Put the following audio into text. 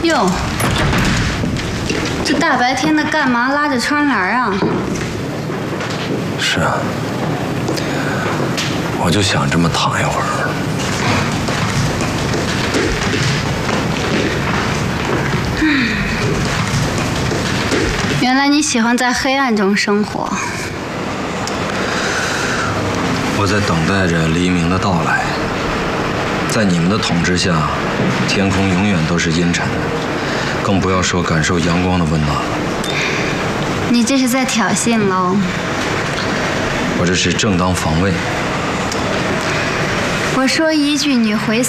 哟，这大白天的干嘛拉着窗帘啊？ 是啊，我就想这么躺一会儿。 原来你喜欢在黑暗中生活。 我在等待着黎明的到来。在你们的统治下，天空永远都是阴沉的，更不要说感受阳光的温暖了。 你这是在挑衅喽？ 我这是正当防卫。 我说一句，你回